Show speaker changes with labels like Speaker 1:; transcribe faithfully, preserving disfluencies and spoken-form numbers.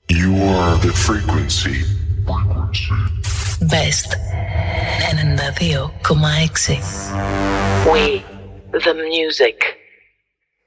Speaker 1: You are the frequency.
Speaker 2: Best ενενήντα δύο κόμμα έξι. We the music.